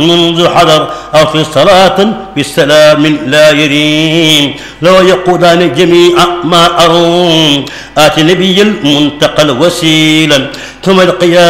منذ حضر أو في صلاة بالسلام لا يريم لو يقودان جميع ما أروم آت نبي المنتقى الوسيلا ثم القيام